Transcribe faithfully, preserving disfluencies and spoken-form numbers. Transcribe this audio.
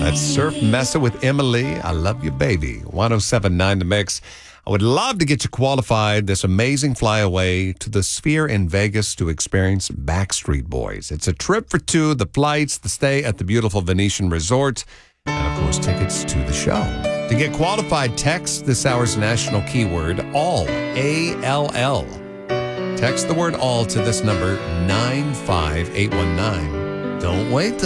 That's Surf Messing with Emily. I love you, baby. ten seventy-nine The Mix. I would love to get you qualified this amazing flyaway to the Sphere in Vegas to experience Backstreet Boys. It's a trip for two, the flights, the stay at the beautiful Venetian Resort, and of course, tickets to the show. To get qualified, text this hour's national keyword, ALL, A L L. Text the word ALL to this number, nine five eight one nine. Don't wait, though.